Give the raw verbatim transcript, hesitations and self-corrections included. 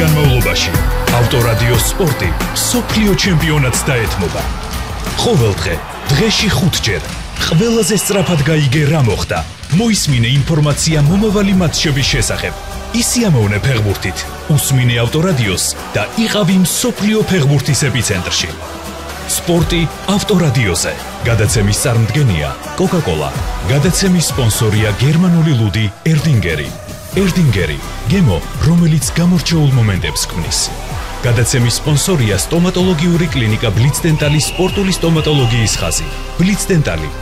განმავლობაში ავტორადიო სპორტი მსოფლიო ჩემპიონატს დაეთმობა. ყოველდღე, დღეში ხუთჯერ, ყველაზე სწრაფად გაიგე რა მოხდა. მოისმინე ინფორმაცია მომავალი მატჩების შესახებ. ისიამოვნე ფეხბურთით, უსმინე ავტორადიოს და იყავი მსოფლიო ფეხბურთის ეპიცენტრში. სპორტი ავტორადიოზე. გადაცემის წარმდგენია კოკა-კოლა. გადაცემის სპონსორია გერმანული ლუდი ერდინგერი. ერდინგერი, გემო, რომელიც გამორჩეულ მომენტებს ქმნის. გადაცემის სპონსორია სტომატოლოგიური კლინიკა ბლიცდენტალის სპორტული სტომატოლოგიის ხაზი. ბლიცდენტალი